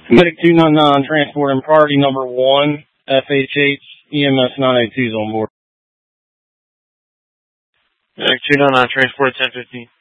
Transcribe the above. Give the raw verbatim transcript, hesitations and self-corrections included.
Medic two nine nine transporting priority number one, F H H, E M S nine eighty-two is on board. Medic two nine nine transport ten fifteen.